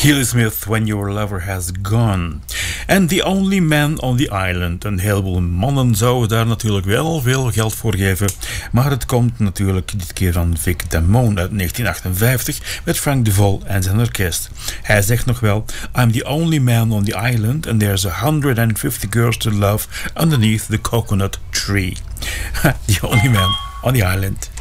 Keely Smith, When Your Lover Has Gone. En The Only Man on the Island. Een heleboel mannen zouden daar natuurlijk wel veel geld voor geven. Maar het komt natuurlijk dit keer van Vic Damone uit 1958 met Frank DeVol en zijn orkest. Hij zegt nog wel: I'm the only man on the island and there's 150 girls to love underneath the coconut tree. The only man on the island.